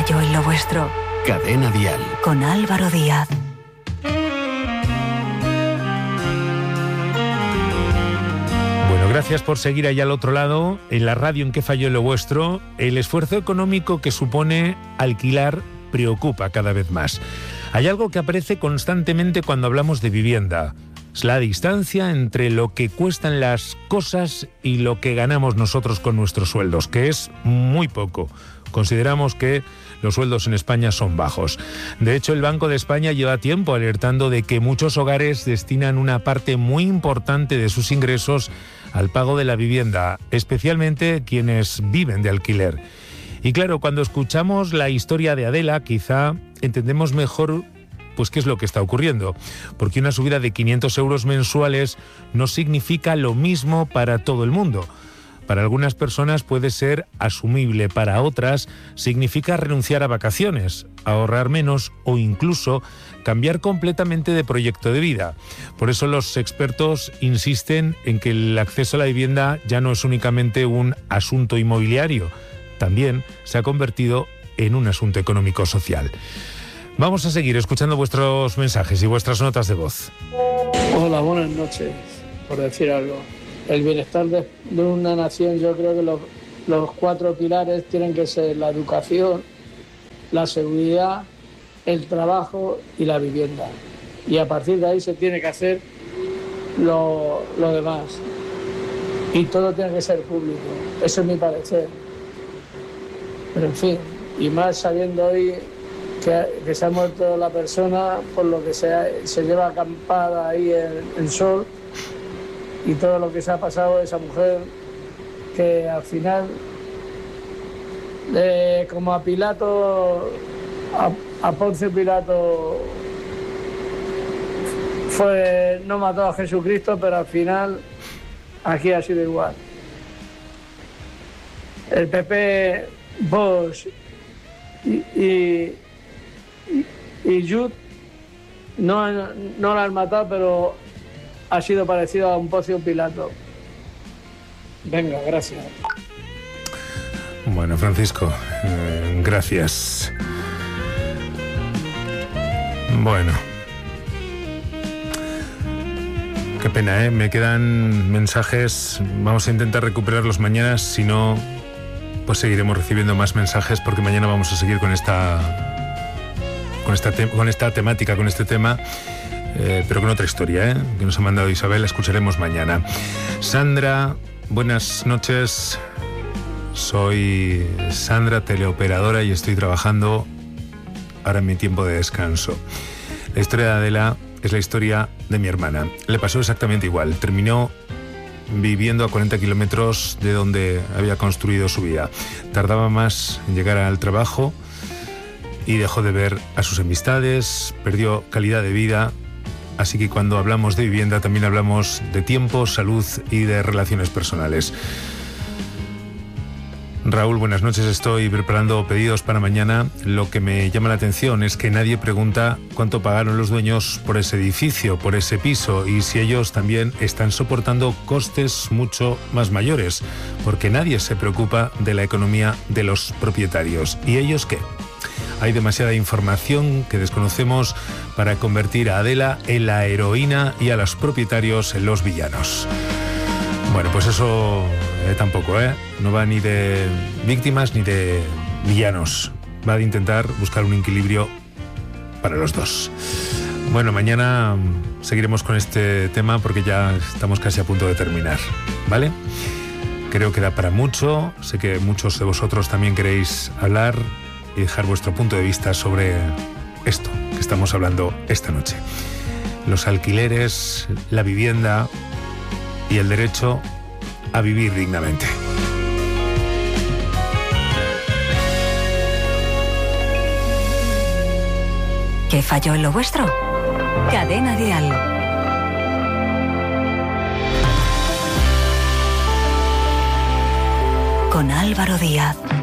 falló en lo vuestro? Cadena Dial. Con Álvaro Díaz. Bueno, gracias por seguir ahí al otro lado, en la radio en ¿Qué falló en lo vuestro? El esfuerzo económico que supone alquilar preocupa cada vez más. Hay algo que aparece constantemente cuando hablamos de vivienda. Es la distancia entre lo que cuestan las cosas y lo que ganamos nosotros con nuestros sueldos, que es muy poco. Consideramos que los sueldos en España son bajos. De hecho, el Banco de España lleva tiempo alertando de que muchos hogares destinan una parte muy importante de sus ingresos al pago de la vivienda, especialmente quienes viven de alquiler. Y claro, cuando escuchamos la historia de Adela, quizá entendemos mejor pues qué es lo que está ocurriendo, porque una subida de 500 euros mensuales no significa lo mismo para todo el mundo. Para algunas personas puede ser asumible, para otras significa renunciar a vacaciones, ahorrar menos o incluso cambiar completamente de proyecto de vida. Por eso los expertos insisten en que el acceso a la vivienda ya no es únicamente un asunto inmobiliario, también se ha convertido en un asunto económico-social. Vamos a seguir escuchando vuestros mensajes y vuestras notas de voz. Hola, buenas noches, por decir algo. El bienestar de una nación, yo creo que los 4 pilares tienen que ser la educación, la seguridad, el trabajo y la vivienda. Y a partir de ahí se tiene que hacer lo demás. Y todo tiene que ser público. Eso es mi parecer. Pero en fin, y más sabiendo hoy que se ha muerto la persona, por lo que se lleva acampada ahí en el sol, y todo lo que se ha pasado a esa mujer, que al final, como a Pilato, a Poncio Pilato, no mató a Jesucristo, pero al final aquí ha sido igual. El PP, Vox y Jud no la han matado, pero ha sido parecido a un Poncio Pilato. Venga, gracias. Bueno, Francisco, gracias. Bueno, qué pena, ¿eh? Me quedan mensajes. Vamos a intentar recuperarlos mañana. Si no, pues seguiremos recibiendo más mensajes, porque mañana vamos a seguir con esta temática, con este tema. Pero con otra historia, que nos ha mandado Isabel, la escucharemos mañana. Sandra, buenas noches. Soy Sandra, teleoperadora, y estoy trabajando ahora en mi tiempo de descanso. La historia de Adela es la historia de mi hermana. Le pasó exactamente igual. Terminó viviendo a 40 kilómetros de donde había construido su vida. Tardaba más en llegar al trabajo y dejó de ver a sus amistades, perdió calidad de vida. Así que cuando hablamos de vivienda también hablamos de tiempo, salud y de relaciones personales. Raúl, buenas noches. Estoy preparando pedidos para mañana. Lo que me llama la atención es que nadie pregunta cuánto pagaron los dueños por ese edificio, por ese piso, y si ellos también están soportando costes mucho más mayores, porque nadie se preocupa de la economía de los propietarios. ¿Y ellos qué? Hay demasiada información que desconocemos para convertir a Adela en la heroína y a los propietarios en los villanos. Bueno, pues eso tampoco, no va ni de víctimas ni de villanos. Va de intentar buscar un equilibrio para los dos. Bueno, mañana seguiremos con este tema porque ya estamos casi a punto de terminar, ¿vale? Creo que da para mucho. Sé que muchos de vosotros también queréis hablar y dejar vuestro punto de vista sobre esto que estamos hablando esta noche. Los alquileres, la vivienda y el derecho a vivir dignamente. ¿Qué falló en lo vuestro? Cadena Dial. Con Álvaro Díaz.